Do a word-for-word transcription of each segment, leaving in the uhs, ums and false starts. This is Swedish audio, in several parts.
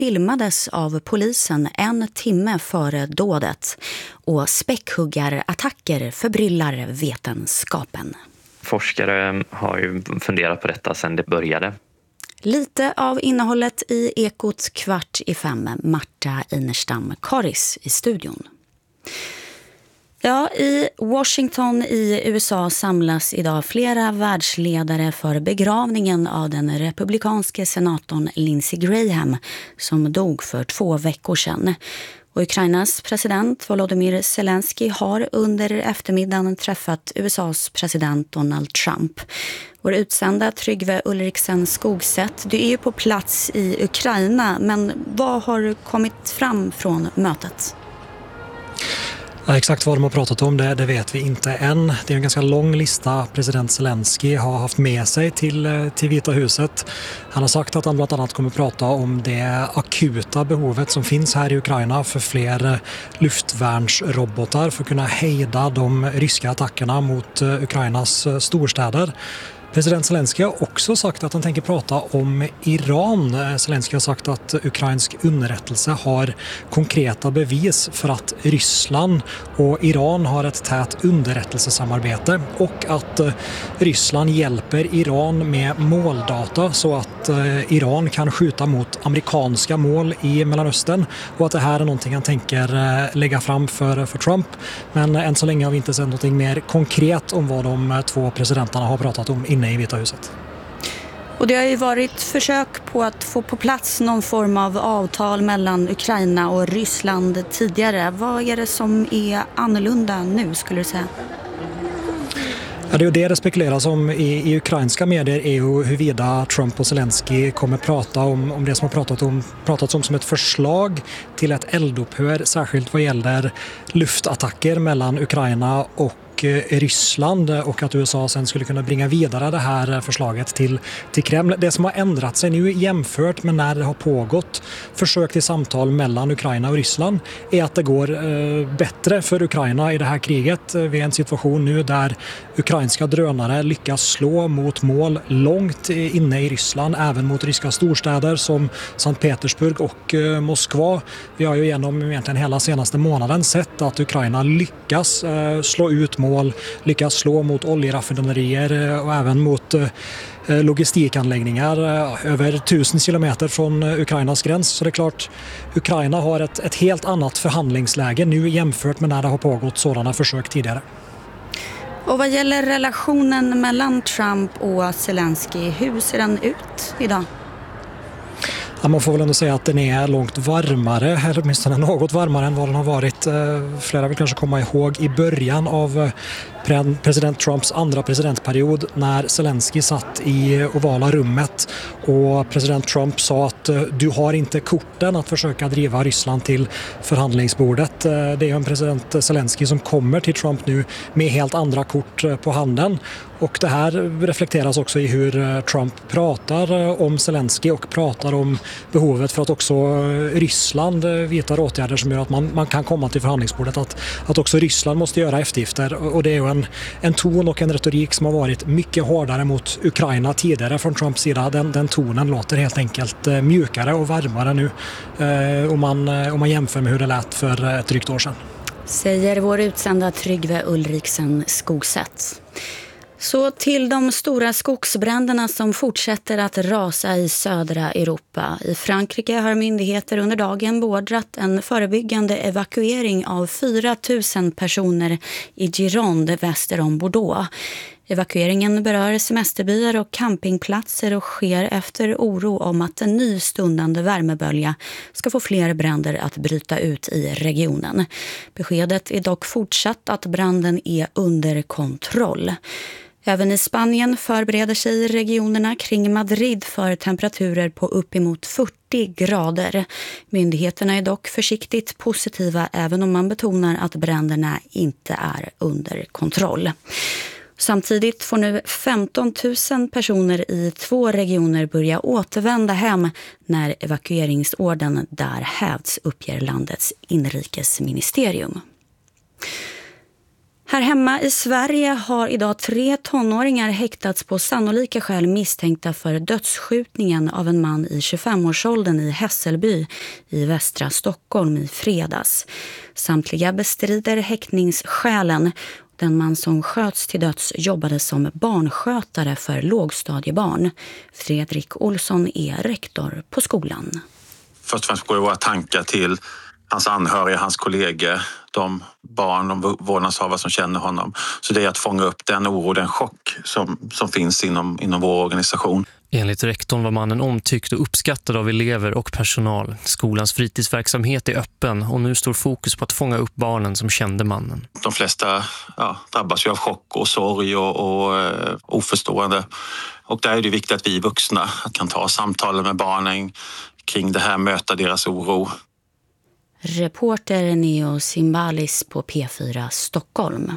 filmades av polisen en timme före dådet och späckhuggarattacker förbryllar vetenskapen. Forskare har ju funderat på detta sedan det började. Lite av innehållet i Ekot kvart i fem. Marta Inerstam Karis i studion. Ja, i Washington i U S A samlas idag flera världsledare för begravningen av den republikanske senatorn Lindsey Graham som dog för två veckor sedan. Och Ukrainas president Volodymyr Zelensky har under eftermiddagen träffat U S A:s president Donald Trump. Vår utsända Tryggve Ulriksen Skogsätt, du är ju på plats i Ukraina, men vad har kommit fram från mötet? Ja, exakt vad de har pratat om det, det vet vi inte än. Det är en ganska lång lista president Zelensky har haft med sig till, till Vita huset. Han har sagt att han bland annat kommer prata om det akuta behovet som finns här i Ukraina för fler luftvärnsrobotar för att kunna hejda de ryska attackerna mot Ukrainas storstäder. President Zelensky har också sagt att han tänker prata om Iran. Zelensky har sagt att ukrainsk underrättelse har konkreta bevis för att Ryssland och Iran har ett tätt underrättelsesamarbete och att Ryssland hjälper Iran med måldata så att Iran kan skjuta mot amerikanska mål i Mellanöstern och att det här är någonting han tänker lägga fram för, för Trump. Men än så länge har vi inte sett något mer konkret om vad de två presidenterna har pratat om innan i Vita huset. Och det har ju varit försök på att få på plats någon form av avtal mellan Ukraina och Ryssland tidigare. Vad är det som är annorlunda nu, skulle du säga? Ja, det är ju det det spekuleras om i, i ukrainska medier är ju huruvida Trump och Zelensky kommer prata om, om det som har pratat om, pratats om som ett förslag till ett eldupphör, särskilt vad gäller luftattacker mellan Ukraina och Ryssland och att U S A sen skulle kunna bringa vidare det här förslaget till, till Kreml. Det som har ändrat sig nu jämfört med när det har pågått försök till samtal mellan Ukraina och Ryssland är att det går eh, bättre för Ukraina i det här kriget. Vi är i en situation nu där ukrainska drönare lyckas slå mot mål långt inne i Ryssland, även mot ryska storstäder som Sankt Petersburg och eh, Moskva. Vi har ju genom egentligen hela senaste månaden sett att Ukraina lyckas eh, slå ut mål lyckas slå mot oljeraffinaderier och även mot logistikanläggningar över tusen kilometer från Ukrainas gräns. Så det är klart, Ukraina har ett, ett helt annat förhandlingsläge nu jämfört med när det har pågått sådana försök tidigare. Och vad gäller relationen mellan Trump och Zelensky, hur ser den ut idag? Ja, man får väl ändå säga att den är långt varmare, eller åtminstone något varmare än vad den har varit. Flera vill kanske komma ihåg i början av president Trumps andra presidentperiod när Zelensky satt i ovala rummet och president Trump sa att du har inte korten att försöka driva Ryssland till förhandlingsbordet. Det är en president Zelensky som kommer till Trump nu med helt andra kort på handen. Och det här reflekteras också i hur Trump pratar om Zelensky och pratar om behovet för att också Ryssland vidtar åtgärder som gör att man, man kan komma till förhandlingsbordet. Att, att också Ryssland måste göra eftergifter. Och det är ju en, en ton och en retorik som har varit mycket hårdare mot Ukraina tidigare från Trumps sida. Den, den tonen låter helt enkelt mjukare och varmare nu eh, om, man, om man jämför med hur det lät för ett drygt år sedan. Säger vår utsända Tryggve Ulriksen Skogsätt. Så till de stora skogsbränderna som fortsätter att rasa i södra Europa. I Frankrike har myndigheter under dagen beordrat en förebyggande evakuering av fyra tusen personer i Gironde väster om Bordeaux. Evakueringen berör semesterbyar och campingplatser och sker efter oro om att en ny stundande värmebölja ska få fler bränder att bryta ut i regionen. Beskedet är dock fortsatt att branden är under kontroll. Även i Spanien förbereder sig regionerna kring Madrid för temperaturer på uppemot fyrtio grader. Myndigheterna är dock försiktigt positiva även om man betonar att bränderna inte är under kontroll. Samtidigt får nu femton tusen personer i två regioner börja återvända hem när evakueringsorden där hävts, uppger landets inrikesministerium. Här hemma i Sverige har idag tre tonåringar häktats på sannolika skäl misstänkta för dödsskjutningen av en man i tjugofemårsåldern i Hässelby i västra Stockholm i fredags. Samtliga bestrider häktningsskälen. Den man som sköts till döds jobbade som barnskötare för lågstadiebarn. Fredrik Olsson är rektor på skolan. Först och främst går våra tankar till hans anhöriga, hans kollegor, de barn, de vårdnadshavare som känner honom. Så det är att fånga upp den oro, den chock som, som finns inom, inom vår organisation. Enligt rektorn var mannen omtyckt och uppskattad av elever och personal. Skolans fritidsverksamhet är öppen och nu står fokus på att fånga upp barnen som kände mannen. De flesta ja, drabbas ju av chock och sorg och, och eh, oförstående. Och där är det viktigt att vi vuxna kan ta samtal med barnen kring det här, möta deras oro. Reporter Neo Simbalis på P fyra Stockholm.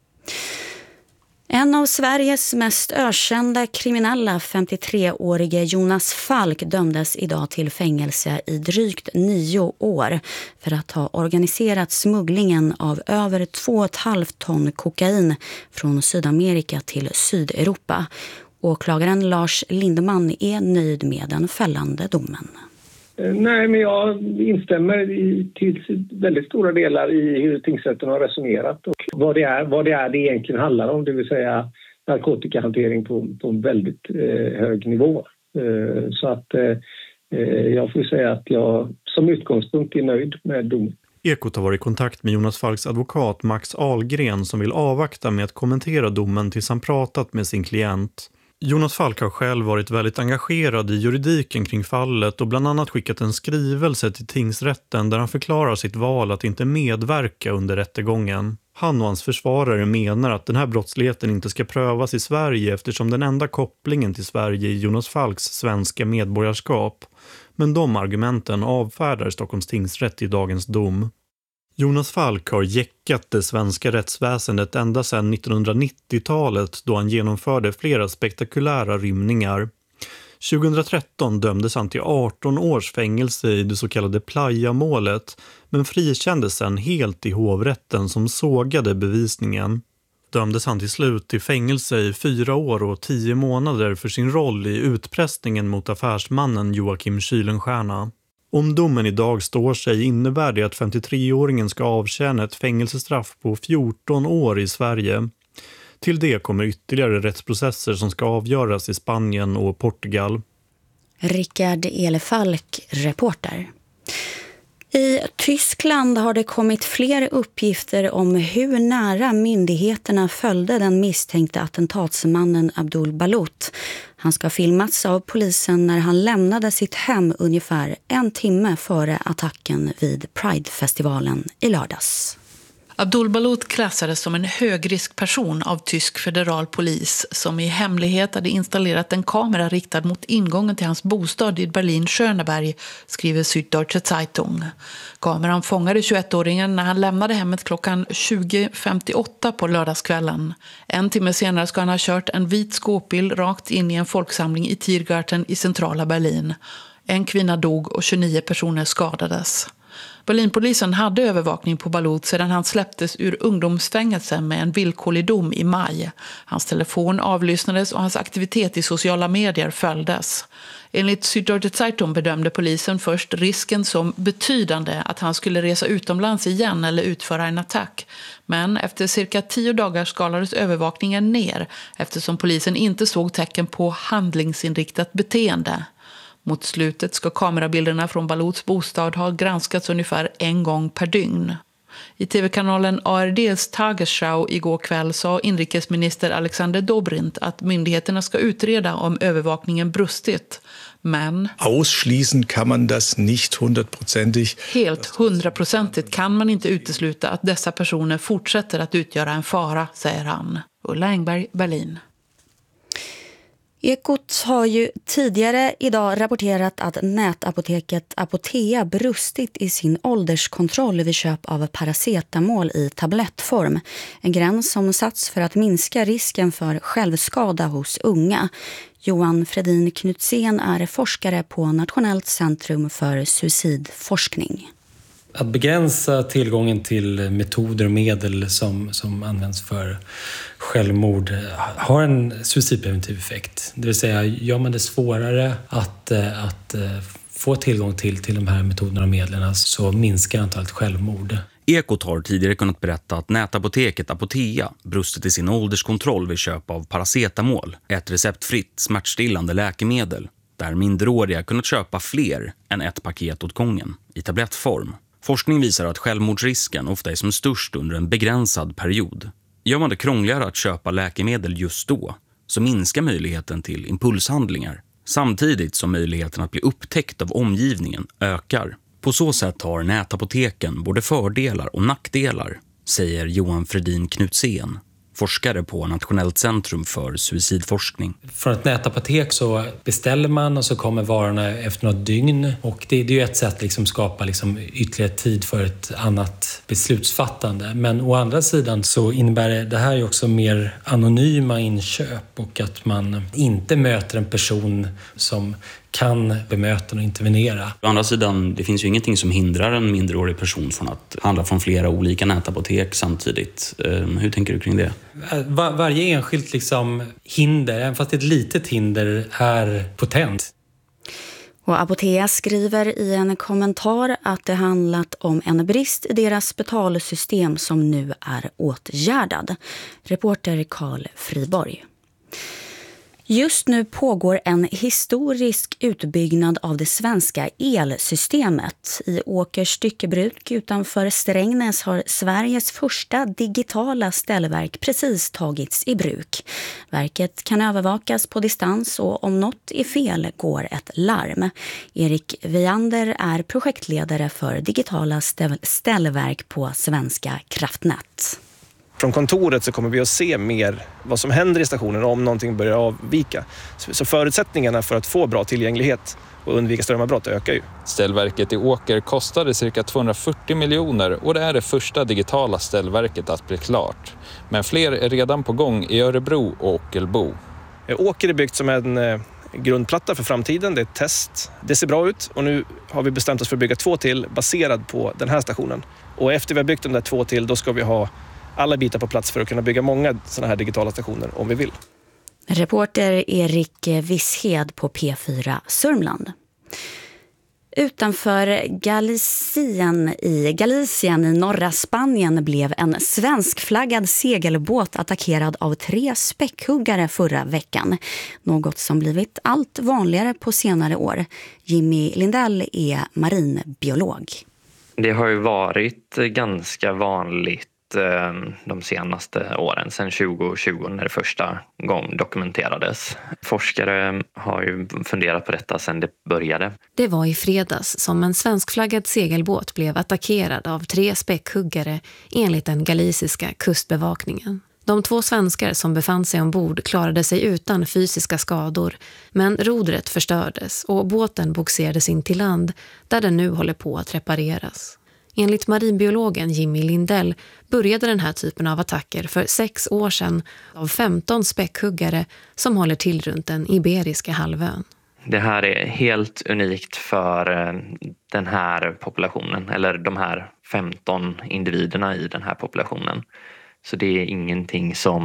En av Sveriges mest ökända kriminella, femtiotre-årige Jonas Falk, dömdes idag till fängelse i drygt nio år för att ha organiserat smugglingen av över två och ett halvt ton kokain från Sydamerika till Sydeuropa. Åklagaren Lars Lindeman är nöjd med den fällande domen. Nej, men jag instämmer i, till väldigt stora delar i hur tingsrätten har resonerat och vad det är, vad det, är det egentligen handlar om, det vill säga narkotikahantering på, på en väldigt eh, hög nivå. Eh, så att eh, jag får säga att jag som utgångspunkt är nöjd med domen. Ekot har varit i kontakt med Jonas Falks advokat Max Ahlgren som vill avvakta med att kommentera domen tills han pratat med sin klient. Jonas Falk har själv varit väldigt engagerad i juridiken kring fallet och bland annat skickat en skrivelse till tingsrätten där han förklarar sitt val att inte medverka under rättegången. Han och hans försvarare menar att den här brottsligheten inte ska prövas i Sverige eftersom den enda kopplingen till Sverige är Jonas Falks svenska medborgarskap. Men de argumenten avfärdar Stockholms tingsrätt i dagens dom. Jonas Falk har jäckat det svenska rättsväsendet ända sedan nittonhundranittiotalet då han genomförde flera spektakulära rymningar. tjugohundratretton dömdes han till arton års fängelse i det så kallade Playa-målet men frikändes sedan helt i hovrätten som sågade bevisningen. Dömdes han till slut till fängelse i fyra år och tio månader för sin roll i utpressningen mot affärsmannen Joakim Kylenstierna. Om domen idag står sig innebär det att femtiotre-åringen ska avtjäna ett fängelsestraff på fjorton år i Sverige. Till det kommer ytterligare rättsprocesser som ska avgöras i Spanien och Portugal. Rickard Elefalk, reporter. I Tyskland har det kommit fler uppgifter om hur nära myndigheterna följde den misstänkte attentatsmannen Abdul Balut. Han ska ha filmats av polisen när han lämnade sitt hem ungefär en timme före attacken vid Pride-festivalen i lördags. Abdul Balut klassades som en högriskperson av tysk federal polis som i hemlighet hade installerat en kamera riktad mot ingången till hans bostad i Berlin-Schöneberg, skriver Süddeutsche Zeitung. Kameran fångade tjugoettåringen när han lämnade hemmet klockan tjugo femtioåtta på lördagskvällen. En timme senare ska han ha kört en vit skåpbil rakt in i en folksamling i Tiergarten i centrala Berlin. En kvinna dog och tjugonio personer skadades. Berlinpolisen hade övervakning på Balut sedan han släpptes ur ungdomsfängelse med en villkorlig dom i maj. Hans telefon avlyssnades och hans aktivitet i sociala medier följdes. Enligt Süddeutsche Zeitung bedömde polisen först risken som betydande att han skulle resa utomlands igen eller utföra en attack. Men efter cirka tio dagar skalades övervakningen ner eftersom polisen inte såg tecken på handlingsinriktat beteende. Mot slutet ska kamerabilderna från Baluts bostad ha granskats ungefär en gång per dygn. I tv-kanalen A R D's Tagesschau igår kväll sa inrikesminister Alexander Dobrindt att myndigheterna ska utreda om övervakningen brustit. Men ausschließen kan man das nicht hundertprozentig. Helt hundraprocentigt kan man inte utesluta att dessa personer fortsätter att utgöra en fara, säger han. Ulla Engberg, Berlin. Ekot har ju tidigare idag rapporterat att nätapoteket Apotea brustit i sin ålderskontroll vid köp av paracetamol i tablettform. En gräns som satts för att minska risken för självskada hos unga. Johan Fredin Knutsén är forskare på Nationellt centrum för suicidforskning. Att begränsa tillgången till metoder och medel som, som används för självmord har en suicidpreventiv effekt. Det vill säga, gör man det svårare att, att få tillgång till, till de här metoderna och medlen så minskar antalet självmord. Ekot har tidigare kunnat berätta att nätapoteket Apotea brustit i sin ålderskontroll vid köp av paracetamol, ett receptfritt smärtstillande läkemedel, där minderåriga kunnat köpa fler än ett paket åt gången i tablettform. Forskning visar att självmordsrisken ofta är som störst under en begränsad period. Gör man det krångligare att köpa läkemedel just då så minskar möjligheten till impulshandlingar, samtidigt som möjligheten att bli upptäckt av omgivningen ökar. På så sätt har nätapoteken både fördelar och nackdelar, säger Johan Fredin Knutsén, forskare på Nationellt centrum för suicidforskning. Från ett nätapotek så beställer man och så kommer varorna efter något dygn. Och det, det är ju ett sätt att liksom skapa liksom ytterligare tid för ett annat beslutsfattande. Men å andra sidan så innebär det här ju också mer anonyma inköp och att man inte möter en person som kan bemöta och intervenera. Å andra sidan, det finns ju ingenting som hindrar en mindreårig person från att handla från flera olika nätapotek samtidigt. Hur tänker du kring det? Var, varje enskilt liksom hinder, även fast ett litet hinder, är potent. Och Apotea skriver i en kommentar att det handlat om en brist i deras betalsystem som nu är åtgärdad. Reporter Carl Friborg. Just nu pågår en historisk utbyggnad av det svenska elsystemet. I Åkers styckebruk utanför Strängnäs har Sveriges första digitala ställverk precis tagits i bruk. Verket kan övervakas på distans och om något är fel går ett larm. Erik Viander är projektledare för digitala ställverk på Svenska kraftnät. Från kontoret så kommer vi att se mer vad som händer i stationen om någonting börjar avvika. Så förutsättningarna för att få bra tillgänglighet och undvika strömavbrott ökar ju. Ställverket i Åker kostade cirka tvåhundrafyrtio miljoner och det är det första digitala ställverket att bli klart. Men fler är redan på gång i Örebro och Ockelbo. Åker är byggt som en grundplatta för framtiden, det är ett test. Det ser bra ut och nu har vi bestämt oss för att bygga två till baserad på den här stationen. Och efter vi har byggt de där två till, då ska vi ha alla bitar på plats för att kunna bygga många sådana här digitala stationer om vi vill. Reporter Erik Visshed på P fyra Sörmland. Utanför Galicien i Galicien i norra Spanien blev en svenskflaggad segelbåt attackerad av tre späckhuggare förra veckan. Något som blivit allt vanligare på senare år. Jimmy Lindell är marinbiolog. Det har ju varit ganska vanligt de senaste åren, sedan tjugo tjugo när det första gång dokumenterades. Forskare har ju funderat på detta sedan det började. Det var i fredags som en svenskflaggad segelbåt blev attackerad av tre späckhuggare enligt den galiciska kustbevakningen. De två svenskar som befann sig ombord klarade sig utan fysiska skador, men rodret förstördes och båten bogserades in till land där den nu håller på att repareras. Enligt marinbiologen Jimmy Lindell började den här typen av attacker för sex år sedan av femton späckhuggare som håller till runt den iberiska halvön. Det här är helt unikt för den här populationen, eller de här femton individerna i den här populationen. Så det är ingenting som